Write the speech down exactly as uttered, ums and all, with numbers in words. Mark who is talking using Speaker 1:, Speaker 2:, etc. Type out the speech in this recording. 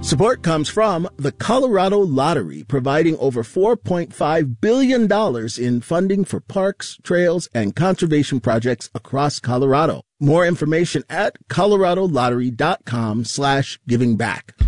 Speaker 1: Support comes from the Colorado Lottery, providing over four point five billion dollars in funding for parks, trails, and conservation projects across Colorado. More information at coloradolottery.com slash giving back.